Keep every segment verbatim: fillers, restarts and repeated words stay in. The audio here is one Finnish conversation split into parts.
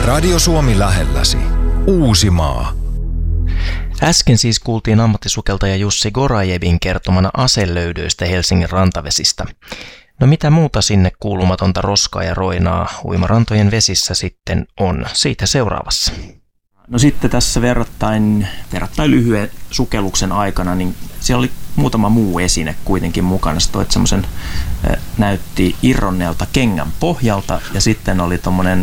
Radio Suomi lähelläsi. Uusimaa. Äsken siis kuultiin ammattisukeltaja Jussi Gorajevin kertomana aselöydöistä Helsingin rantavesistä. No mitä muuta sinne kuulumatonta roskaa ja roinaa uimarantojen vesissä sitten on? Siitä seuraavassa. No sitten tässä verrattain, verrattain lyhyen sukelluksen aikana, niin siellä oli muutama muu esine kuitenkin mukana. Sä toit semmoisen, näytti irronneelta kengän pohjalta ja sitten oli tommonen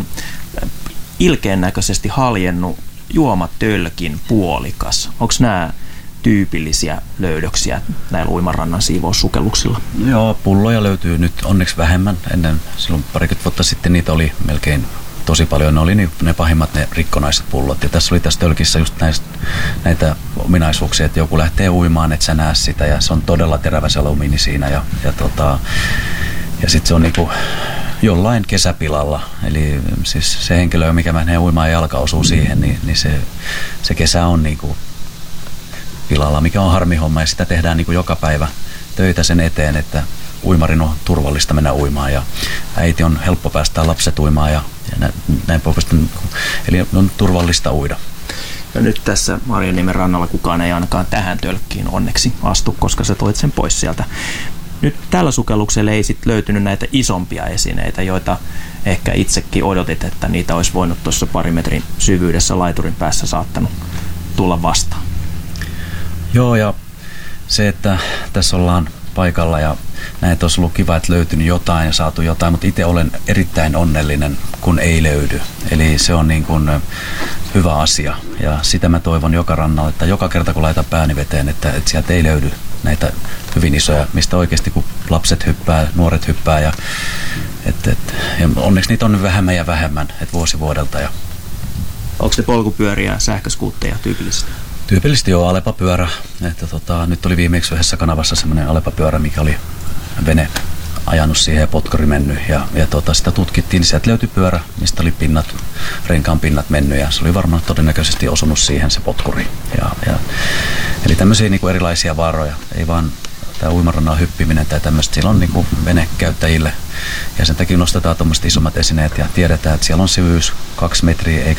ilkeän näköisesti haljennut juomatölkin puolikas. Onko nämä tyypillisiä löydöksiä näillä uimarannan siivoussukelluksilla? Joo, pulloja löytyy nyt onneksi vähemmän. Ennen silloin parikymmentä vuotta sitten niitä oli melkein tosi paljon. Ne oli ne, ne pahimmat, ne rikkonaiset pullot. Ja tässä oli tässä tölkissä just näistä, näitä ominaisuuksia, että joku lähtee uimaan, et sä näe sitä. Ja se on todella terävä se alumiini siinä. Ja, ja, tota, ja sitten se on niinku jollain kesäpilalla. Eli siis se henkilö, mikä menee uimaan ja jalka osuu siihen, niin, niin se, se kesä on niinku pilalla, mikä on harmi homma. Ja sitä tehdään niinku joka päivä töitä sen eteen, että uimarin on turvallista mennä uimaan ja äiti on helppo päästää lapset uimaan ja, ja näin poikasta. Eli on turvallista uida. Ja nyt tässä Marjaniemen rannalla kukaan ei ainakaan tähän tölkkiin onneksi astu, koska sä toit sen pois sieltä. Nyt tällä sukelluksella ei sit löytynyt näitä isompia esineitä, joita ehkä itsekin odotit, että niitä olisi voinut tuossa pari metrin syvyydessä laiturin päässä saattanut tulla vastaan. Joo, ja se, että tässä ollaan paikalla ja näin, että olisi ollut kiva, että löytynyt jotain ja saatu jotain, mutta itse olen erittäin onnellinen, kun ei löydy. Eli se on niin kuin hyvä asia ja sitä mä toivon joka rannalla, että joka kerta kun laitan pääni veteen, että, että sieltä ei löydy näitä hyvin isoja, mistä oikeasti kun lapset hyppää, nuoret hyppää ja, et, et, ja onneksi niitä on vähemmän ja vähemmän, että vuosi vuodelta. Ja onko ne polkupyöriä ja sähköskuutteja tyypillisesti? Tyypillisesti joo, alepapyörä. Että tota, nyt oli viimeksi yhdessä kanavassa semmoinen alepapyörä, mikä oli vene ajanut siihen ja potkuri mennyt. Ja, ja tota, sitä tutkittiin, niin sieltä löytyi pyörä, mistä oli pinnat, renkaan pinnat mennyt. Ja se oli varmaan todennäköisesti osunut siihen se potkuri. Ja, ja, eli tämmöisiä niin kuin erilaisia vaaroja. Ei vaan tämä uimarannan hyppiminen tai tämmöistä. Siellä on niin kuin venekäyttäjille. Ja sen takia nostetaan tuommoiset isommat esineet ja tiedetään, että siellä on syvyys kaksi metriä eikä